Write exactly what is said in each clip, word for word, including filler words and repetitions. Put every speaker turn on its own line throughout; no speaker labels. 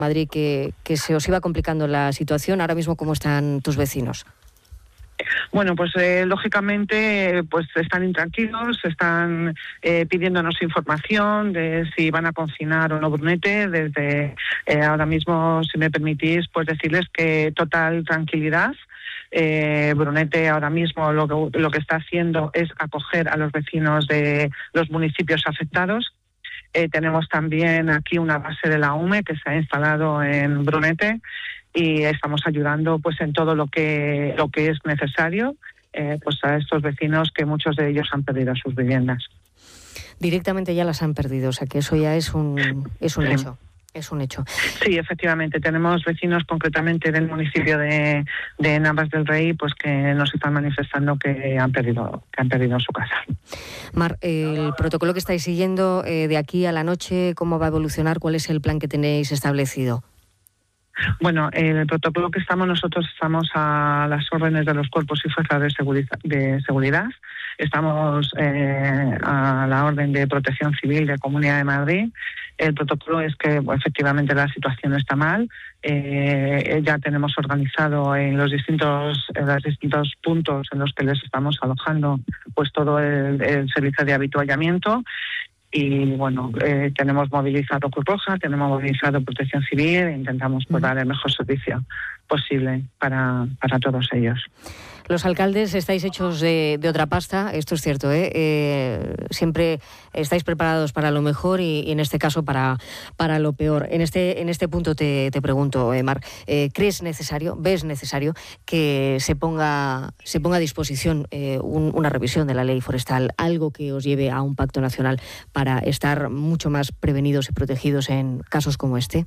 Madrid que, que se os iba complicando la situación. Ahora mismo, ¿cómo están tus vecinos?
Bueno, pues eh, lógicamente pues están intranquilos, están eh, pidiéndonos información de si van a confinar o no Brunete. Desde eh, ahora mismo, si me permitís, pues decirles que total tranquilidad. Eh, Brunete ahora mismo lo que, lo que está haciendo es acoger a los vecinos de los municipios afectados. Eh, tenemos también aquí una base de la U M E que se ha instalado en Brunete y estamos ayudando pues en todo lo que lo que es necesario eh, pues a estos vecinos, que muchos de ellos han perdido sus viviendas.
Directamente ya las han perdido, o sea que eso ya es un es un sí. hecho. Es un hecho.
Sí, efectivamente. Tenemos vecinos concretamente del municipio de, de Navas del Rey, pues que nos están manifestando que han perdido, que han perdido su casa.
Mar, el protocolo que estáis siguiendo eh, de aquí a la noche, ¿cómo va a evolucionar? ¿Cuál es el plan que tenéis establecido?
Bueno, el protocolo que estamos nosotros estamos a las órdenes de los cuerpos y fuerzas de seguridad. De seguridad. Estamos eh, a la orden de Protección Civil de Comunidad de Madrid. El protocolo es que bueno, efectivamente la situación está mal. Eh, ya tenemos organizado en los distintos en los distintos puntos en los que les estamos alojando pues todo el, el servicio de habituallamiento. Y bueno, eh, tenemos movilizado Cruz Roja, tenemos movilizado Protección Civil e intentamos pues, dar el mejor servicio posible para, para todos ellos.
Los alcaldes estáis hechos de, de otra pasta, esto es cierto, ¿eh? Eh, siempre estáis preparados para lo mejor y, y en este caso para, para lo peor. En este, en este punto te, te pregunto, eh, Mar, eh, ¿crees necesario, ves necesario que se ponga, se ponga a disposición eh, un, una revisión de la ley forestal, algo que os lleve a un pacto nacional para estar mucho más prevenidos y protegidos en casos como este?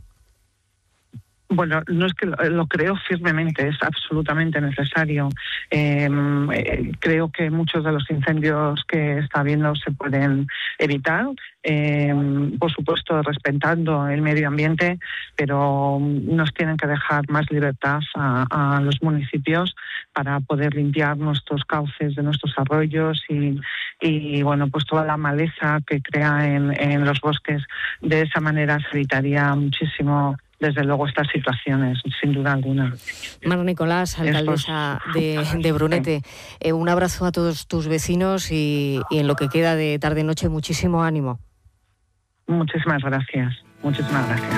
Bueno, no es que lo, lo creo firmemente, es absolutamente necesario. Eh, eh, creo que muchos de los incendios que está habiendo se pueden evitar, eh, por supuesto respetando el medio ambiente, pero nos tienen que dejar más libertad a, a los municipios para poder limpiar nuestros cauces de nuestros arroyos y, y bueno, pues toda la maleza que crea en, en los bosques. De esa manera se evitaría muchísimo, desde luego, estas situaciones, sin duda alguna.
Mar Nicolás, alcaldesa de, de Brunete, eh, un abrazo a todos tus vecinos y, y en lo que queda de tarde-noche, muchísimo ánimo.
Muchísimas gracias, muchísimas gracias.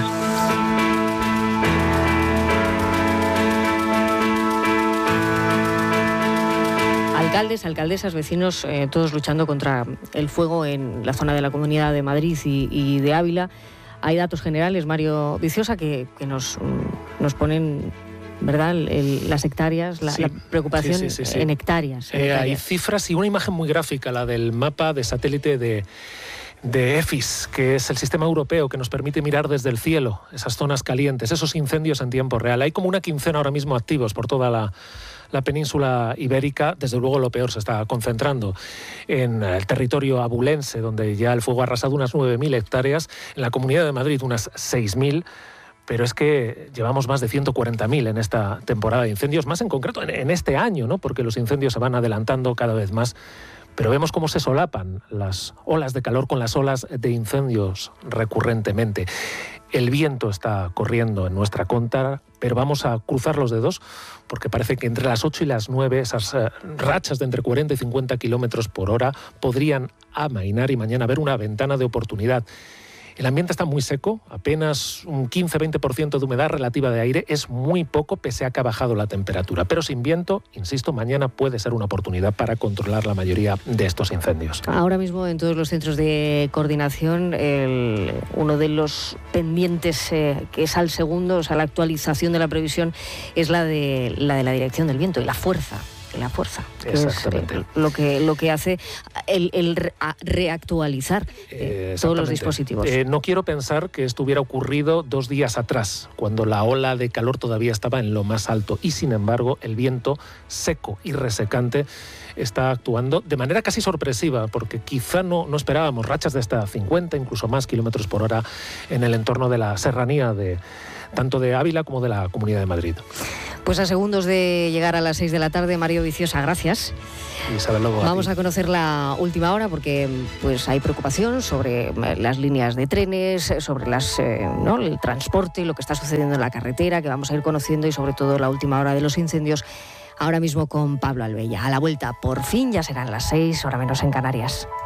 Alcaldes, alcaldesas, vecinos, eh, todos luchando contra el fuego en la zona de la Comunidad de Madrid y, y de Ávila. Hay datos generales, Mario Viciosa, que, que nos, nos ponen, ¿verdad?, el, las hectáreas, la, sí, la preocupación sí, sí, sí, sí. en hectáreas. En
eh,
hectáreas.
Hay cifras y una imagen muy gráfica, la del mapa de satélite de, de EFIS, que es el sistema europeo que nos permite mirar desde el cielo esas zonas calientes, esos incendios en tiempo real. Hay como una quincena ahora mismo activos por toda la... la península ibérica. Desde luego lo peor se está concentrando en el territorio abulense, donde ya el fuego ha arrasado unas nueve mil hectáreas, en la Comunidad de Madrid unas seis mil, pero es que llevamos más de ciento cuarenta mil en esta temporada de incendios, más en concreto en, en este año, ¿no?, porque los incendios se van adelantando cada vez más, pero vemos cómo se solapan las olas de calor con las olas de incendios recurrentemente. El viento está corriendo en nuestra contra, pero vamos a cruzar los dedos porque parece que entre las ocho y las nueve esas uh, rachas de entre cuarenta y cincuenta kilómetros por hora podrían amainar y mañana haber una ventana de oportunidad. El ambiente está muy seco, apenas un quince a veinte por ciento de humedad relativa de aire, es muy poco pese a que ha bajado la temperatura, pero sin viento, insisto, mañana puede ser una oportunidad para controlar la mayoría de estos incendios.
Ahora mismo en todos los centros de coordinación, el, uno de los pendientes eh, que es al segundo, o sea, la actualización de la previsión, es la de la, de la dirección del viento y la fuerza. La fuerza, que es eh, lo que lo que hace el, el re, reactualizar eh, todos los dispositivos.
Eh, no quiero pensar que esto hubiera ocurrido dos días atrás, cuando la ola de calor todavía estaba en lo más alto y sin embargo el viento seco y resecante está actuando de manera casi sorpresiva, porque quizá no, no esperábamos rachas de hasta cincuenta, incluso más kilómetros por hora en el entorno de la serranía de tanto de Ávila como de la Comunidad de Madrid.
Pues a segundos de llegar a las seis de la tarde, Mario Viciosa, gracias.
Isabel Lobo,
Vamos
a,
a conocer la última hora porque pues hay preocupación sobre las líneas de trenes, sobre las, eh, ¿no? el transporte, lo que está sucediendo en la carretera, que vamos a ir conociendo, y sobre todo la última hora de los incendios, ahora mismo con Pablo Albella. A la vuelta, por fin, ya serán las seis, hora menos en Canarias.